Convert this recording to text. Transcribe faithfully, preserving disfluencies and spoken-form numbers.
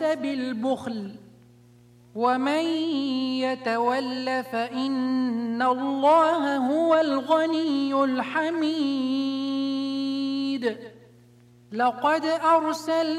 الناس بالبخل ومن يتول فإن الله هو الغني الحميد. لقد أرسلنا